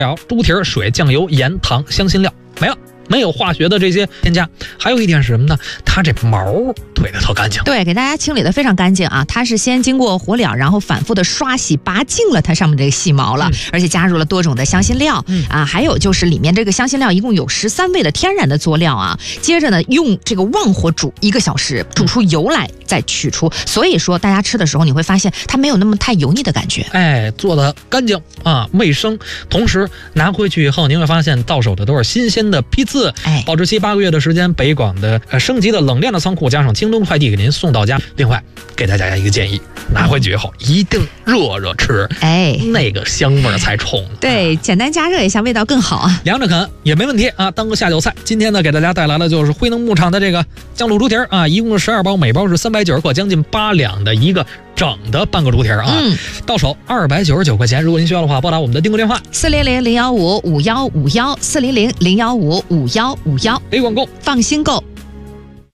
猪蹄、水、酱油、盐、糖、香辛料，没了。没有化学的这些添加。还有一点是什么呢？它这毛推得特干净。 对，给大家清理的非常干净啊！它是先经过火燎，然后反复的刷洗，拔净了它上面这个细毛了，而且加入了多种的香辛料还有就是里面这个香辛料一共有13味的天然的佐料啊。接着呢，用这个旺火煮1个小时，煮出油来再取出。所以说大家吃的时候你会发现它没有那么太油腻的感觉。 做的干净啊，卫生。同时拿回去以后，您会发现到手的都是新鲜的批次。保质期8个月的时间，北广的升级的冷链的仓库，加上京东快递给您送到家。另外给大家一个建议，拿回去以后一定热热吃，那个香味才冲。 对，简单加热一下，味道更好啊。 凉着啃也没问题啊，当个下酒菜。今天呢，给大家带来的就是辉能牧场的这个酱卤猪蹄啊，一共12包，每包是390克，将近8两的一个整的半个猪蹄啊，到手299块钱。如果您需要的话，拨打我们的订购电话 400-015-5151，400-015-5151， 北广购， 放心购。